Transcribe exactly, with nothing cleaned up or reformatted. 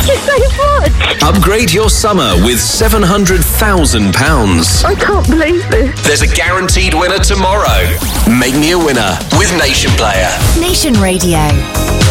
Thank you so much. Upgrade your summer with seven hundred thousand pounds. I can't believe this. There's a guaranteed winner tomorrow. Make me a winner with Nation Player. Nation Radio.